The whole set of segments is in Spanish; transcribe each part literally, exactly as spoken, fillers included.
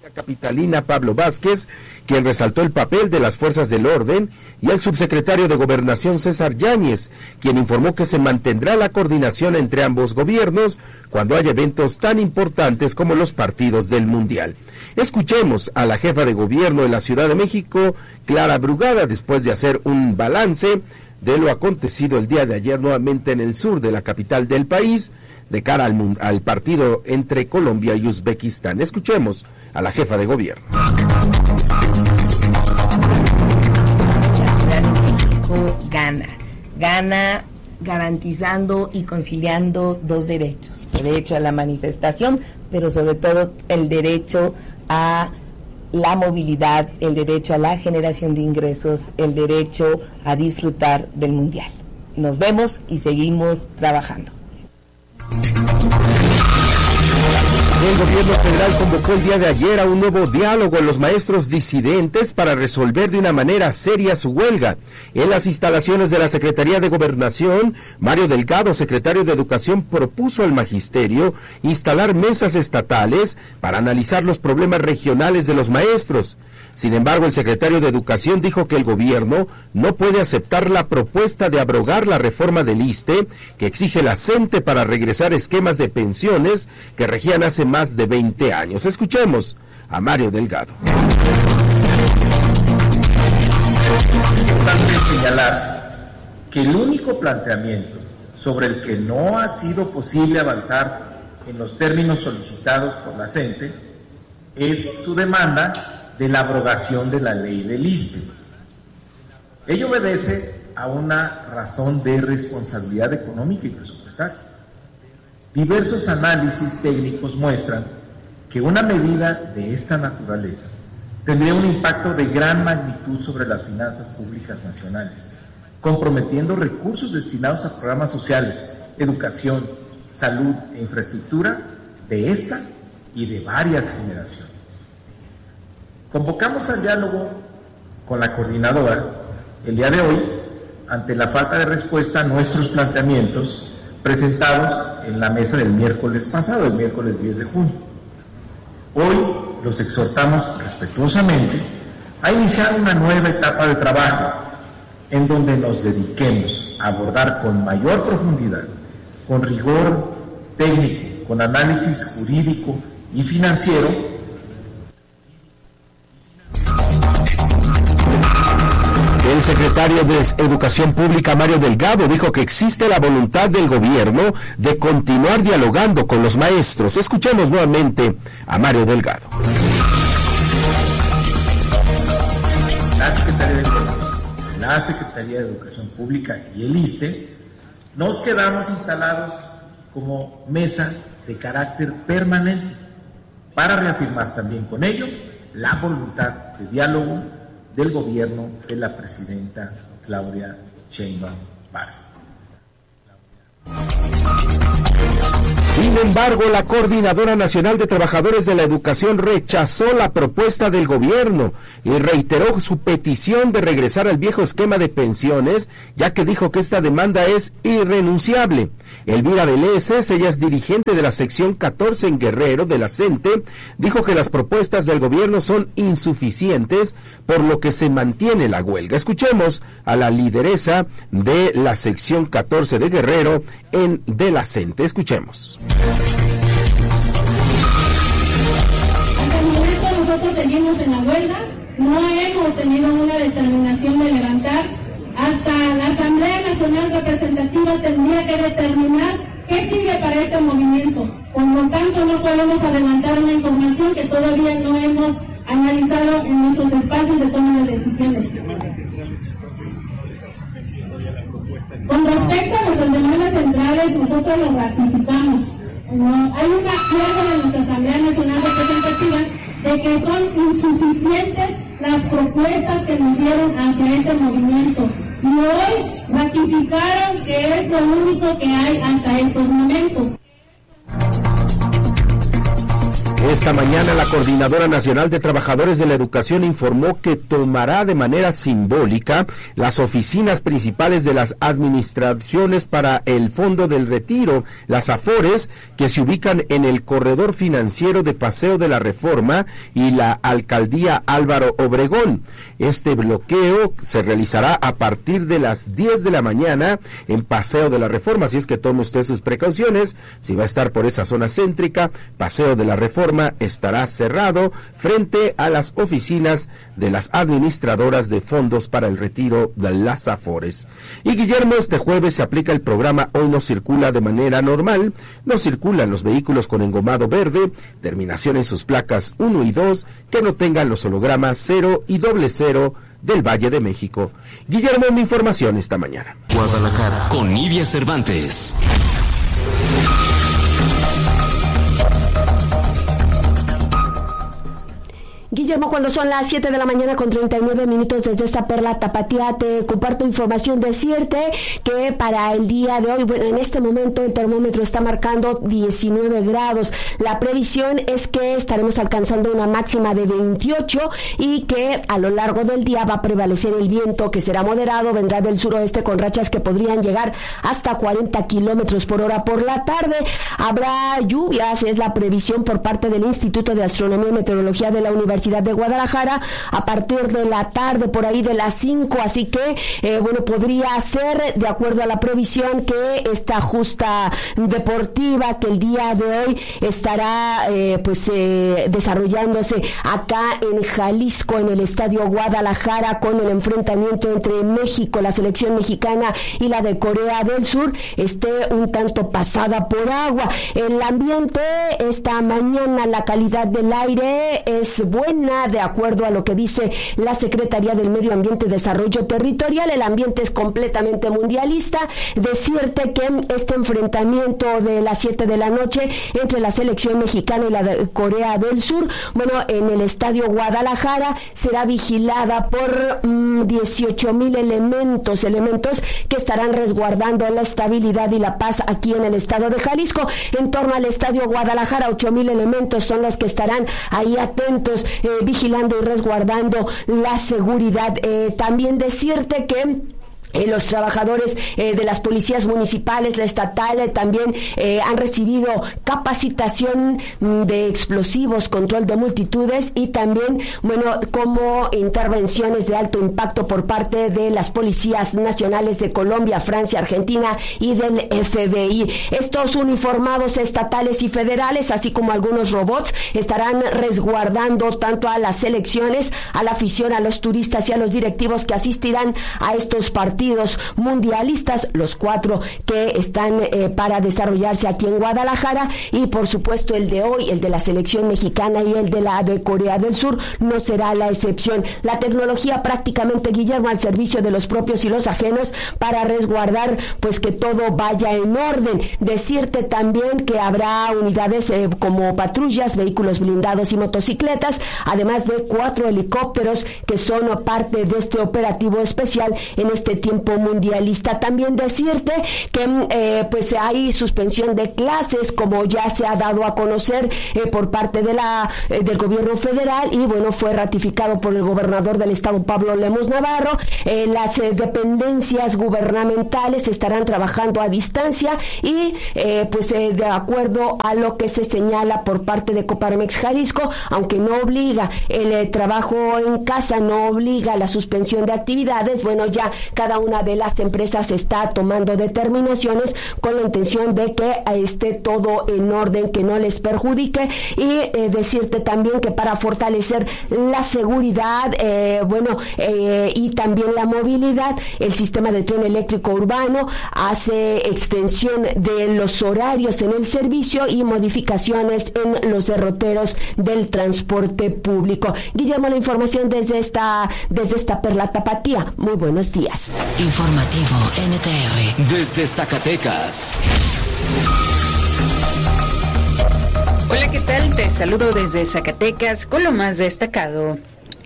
capitalina Pablo Vázquez, quien resaltó el papel de las fuerzas del orden, y el subsecretario de Gobernación César Yáñez, quien informó que se mantendrá la coordinación entre ambos gobiernos cuando haya eventos tan importantes como los partidos del Mundial. Escuchemos a la jefa de gobierno de la Ciudad de México, Clara Brugada, después de hacer un balance de lo acontecido el día de ayer nuevamente en el sur de la capital del país, de cara al, al partido entre Colombia y Uzbekistán. Escuchemos a la jefa de gobierno. México gana, gana garantizando y conciliando dos derechos, derecho a la manifestación, pero sobre todo el derecho a la movilidad, el derecho a la generación de ingresos, el derecho a disfrutar del Mundial. Nos vemos y seguimos trabajando. El gobierno federal convocó el día de ayer a un nuevo diálogo con los maestros disidentes para resolver de una manera seria su huelga. En las instalaciones de la Secretaría de Gobernación, Mario Delgado, secretario de Educación, propuso al magisterio instalar mesas estatales para analizar los problemas regionales de los maestros. Sin embargo, el secretario de Educación dijo que el gobierno no puede aceptar la propuesta de abrogar la reforma del I S S S T E que exige la C E N T E para regresar esquemas de pensiones que regían hace más de veinte años. Escuchemos a Mario Delgado. Es importante señalar que el único planteamiento sobre el que no ha sido posible avanzar en los términos solicitados por la C E N T E es su demanda de la abrogación de la ley del I S S S T E. Ello obedece a una razón de responsabilidad económica y presupuestaria. Diversos análisis técnicos muestran que una medida de esta naturaleza tendría un impacto de gran magnitud sobre las finanzas públicas nacionales, comprometiendo recursos destinados a programas sociales, educación, salud e infraestructura de esta y de varias generaciones. Convocamos al diálogo con la coordinadora el día de hoy ante la falta de respuesta a nuestros planteamientos presentados en la mesa del miércoles pasado, el miércoles diez de junio. Hoy los exhortamos respetuosamente a iniciar una nueva etapa de trabajo en donde nos dediquemos a abordar con mayor profundidad, con rigor técnico, con análisis jurídico y financiero, el secretario de Educación Pública, Mario Delgado, dijo que existe la voluntad del gobierno de continuar dialogando con los maestros. Escuchemos nuevamente a Mario Delgado. La Secretaría de Educación, la Secretaría de Educación Pública y el I S S S T E nos quedamos instalados como mesa de carácter permanente para reafirmar también con ello la voluntad de diálogo del gobierno de la presidenta Claudia Sheinbaum Pardo. Sin embargo, la Coordinadora Nacional de Trabajadores de la Educación rechazó la propuesta del gobierno y reiteró su petición de regresar al viejo esquema de pensiones, ya que dijo que esta demanda es irrenunciable. Elvira Veleses, ella es dirigente de la sección catorce en Guerrero de la C E N T E, dijo que las propuestas del gobierno son insuficientes, por lo que se mantiene la huelga. Escuchemos a la lideresa de la sección catorce de Guerrero en de la C E N T E. Escuchemos. Hasta el momento nosotros seguimos en la huelga, no hemos tenido una determinación de levantar, hasta la Asamblea Nacional Representativa tendría que determinar qué sigue para este movimiento. Por lo tanto, no podemos adelantar una información que todavía no hemos analizado en nuestros espacios de toma de decisiones. Con respecto a nuestras demandas centrales, nosotros lo ratificamos. No, hay un acuerdo de nuestra Asamblea Nacional Representativa de que son insuficientes las propuestas que nos dieron hacia este movimiento. Y hoy ratificaron que es lo único que hay hasta estos momentos. Esta mañana la Coordinadora Nacional de Trabajadores de la Educación informó que tomará de manera simbólica las oficinas principales de las administraciones para el Fondo del Retiro, las AFORES, que se ubican en el corredor financiero de Paseo de la Reforma y la Alcaldía Álvaro Obregón. Este bloqueo se realizará a partir de las diez de la mañana en Paseo de la Reforma, así es que tome usted sus precauciones. Si va a estar por esa zona céntrica, Paseo de la Reforma estará cerrado frente a las oficinas de las administradoras de fondos para el retiro de las AFORES. Y Guillermo, este jueves se aplica el programa Hoy no circula de manera normal. No circulan los vehículos con engomado verde, terminación en sus placas uno y dos, que no tengan los hologramas cero y doble cero del Valle de México. Guillermo, mi información esta mañana. Guadalajara, con Nidia Cervantes. Guillermo, cuando son las siete de la mañana con treinta y nueve minutos desde esta perla tapatía, te comparto información. Decirte que para el día de hoy, bueno, en este momento el termómetro está marcando diecinueve grados. La previsión es que estaremos alcanzando una máxima de veintiocho y que a lo largo del día va a prevalecer el viento, que será moderado, vendrá del suroeste con rachas que podrían llegar hasta cuarenta kilómetros por hora. Por la tarde habrá lluvias, es la previsión por parte del Instituto de Astronomía y Meteorología de la Universidad de Guadalajara a partir de la tarde, por ahí de las cinco, así que eh, bueno, podría ser, de acuerdo a la previsión, que esta justa deportiva que el día de hoy estará eh, pues eh, desarrollándose acá en Jalisco, en el Estadio Guadalajara, con el enfrentamiento entre México, la selección mexicana, y la de Corea del Sur, esté un tanto pasada por agua. El ambiente esta mañana, la calidad del aire es buena, de acuerdo a lo que dice la Secretaría del Medio Ambiente y Desarrollo Territorial. El ambiente es completamente mundialista. Decirte que este enfrentamiento de las siete de la noche entre la selección mexicana y la de Corea del Sur, bueno, en el Estadio Guadalajara será vigilada por mmm, dieciocho mil elementos, elementos que estarán resguardando la estabilidad y la paz aquí en el estado de Jalisco. En torno al Estadio Guadalajara, ocho mil elementos son los que estarán ahí atentos, eh, vigilando y resguardando la seguridad. Eh, también decirte que Eh, los trabajadores eh, de las policías municipales, la estatal, eh, también eh, han recibido capacitación mm, de explosivos, control de multitudes y también, bueno, como intervenciones de alto impacto por parte de las policías nacionales de Colombia, Francia, Argentina y del F B I. Estos uniformados estatales y federales, así como algunos robots, estarán resguardando tanto a las selecciones, a la afición, a los turistas y a los directivos que asistirán a estos partidos mundialistas, los cuatro que están eh, para desarrollarse aquí en Guadalajara, y por supuesto el de hoy, el de la selección mexicana y el de la de Corea del Sur, no será la excepción. La tecnología prácticamente, Guillermo, al servicio de los propios y los ajenos para resguardar pues que todo vaya en orden. Decirte también que habrá unidades eh, como patrullas, vehículos blindados y motocicletas, además de cuatro helicópteros que son parte de este operativo especial en este tiempo mundialista. También decirte que eh, pues hay suspensión de clases, como ya se ha dado a conocer eh, por parte de la eh, del gobierno federal, y bueno, fue ratificado por el gobernador del estado, Pablo Lemus Navarro. Eh, las eh, dependencias gubernamentales estarán trabajando a distancia y eh, pues eh, de acuerdo a lo que se señala por parte de Coparmex Jalisco, aunque no obliga el eh, trabajo en casa, no obliga la suspensión de actividades, bueno, ya cada una de las empresas está tomando determinaciones con la intención de que esté todo en orden, que no les perjudique. Y eh, decirte también que para fortalecer la seguridad, eh, bueno, eh, y también la movilidad, el sistema de tren eléctrico urbano hace extensión de los horarios en el servicio y modificaciones en los derroteros del transporte público. Guillermo, la información desde esta, desde esta perla tapatía. Muy buenos días. Informativo N T R desde Zacatecas. Hola, ¿qué tal? Te saludo desde Zacatecas con lo más destacado.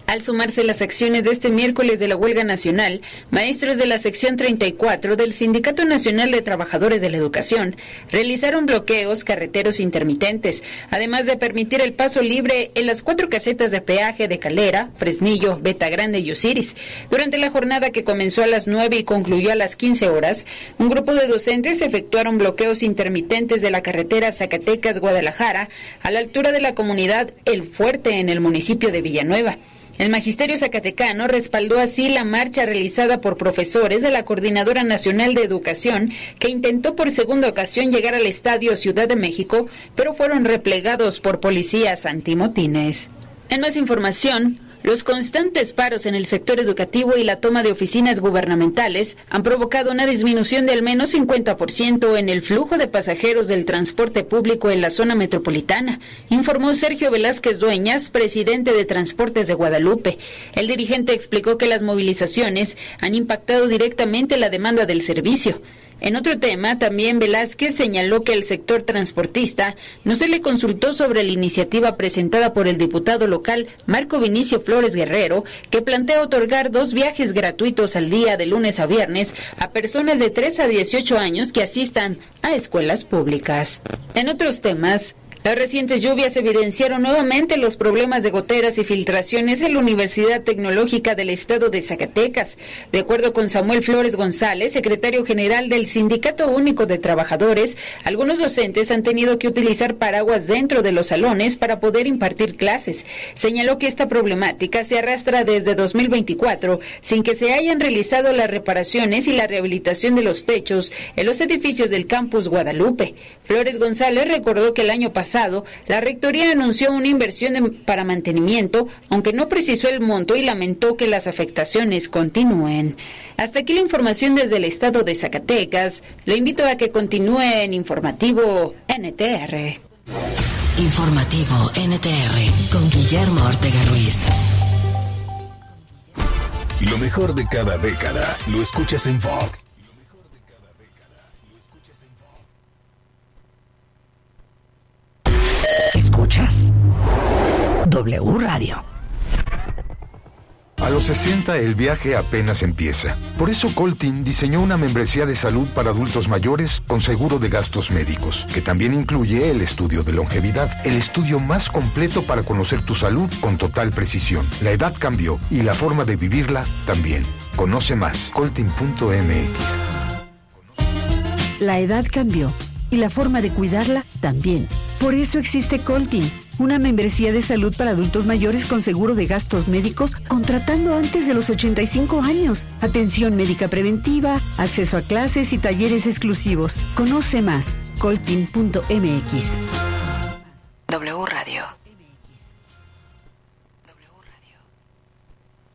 Al sumarse las acciones de este miércoles de la huelga nacional, maestros de la sección treinta y cuatro del Sindicato Nacional de Trabajadores de la Educación realizaron bloqueos carreteros intermitentes, además de permitir el paso libre en las cuatro casetas de peaje de Calera, Fresnillo, Beta Grande y Osiris. Durante la jornada que comenzó a las nueve y concluyó a las quince horas, un grupo de docentes efectuaron bloqueos intermitentes de la carretera Zacatecas-Guadalajara a la altura de la comunidad El Fuerte en el municipio de Villanueva. El magisterio zacatecano respaldó así la marcha realizada por profesores de la Coordinadora Nacional de Educación, que intentó por segunda ocasión llegar al Estadio Ciudad de México, pero fueron replegados por policías antimotines. En más información, los constantes paros en el sector educativo y la toma de oficinas gubernamentales han provocado una disminución de al menos cincuenta por ciento en el flujo de pasajeros del transporte público en la zona metropolitana, informó Sergio Velázquez Dueñas, presidente de Transportes de Guadalupe. El dirigente explicó que las movilizaciones han impactado directamente la demanda del servicio. En otro tema, también Velázquez señaló que el sector transportista no se le consultó sobre la iniciativa presentada por el diputado local Marco Vinicio Flores Guerrero, que plantea otorgar dos viajes gratuitos al día de lunes a viernes a personas de tres a dieciocho años que asistan a escuelas públicas. En otros temas, las recientes lluvias evidenciaron nuevamente los problemas de goteras y filtraciones en la Universidad Tecnológica del Estado de Zacatecas. De acuerdo con Samuel Flores González, secretario general del Sindicato Único de Trabajadores, algunos docentes han tenido que utilizar paraguas dentro de los salones para poder impartir clases. Señaló que esta problemática se arrastra desde dos mil veinticuatro, sin que se hayan realizado las reparaciones y la rehabilitación de los techos en los edificios del campus Guadalupe. Flores González recordó que el año pasado la Rectoría anunció una inversión de, para mantenimiento, aunque no precisó el monto, y lamentó que las afectaciones continúen. Hasta aquí la información desde el estado de Zacatecas. Lo invito a que continúe en Informativo N T R. Informativo N T R con Guillermo Ortega Ruiz. Lo mejor de cada década lo escuchas en Vox. Escuchas W Radio. A los sesenta el viaje apenas empieza. Por eso Coltin diseñó una membresía de salud para adultos mayores con seguro de gastos médicos, que también incluye el estudio de longevidad, el estudio más completo para conocer tu salud con total precisión. La edad cambió y la forma de vivirla también. Conoce más, coltin punto m x. La edad cambió y la forma de cuidarla también. Por eso existe Coltin, una membresía de salud para adultos mayores con seguro de gastos médicos, contratando antes de los ochenta y cinco años. Atención médica preventiva, acceso a clases y talleres exclusivos. Conoce más, coltin punto m x. W Radio.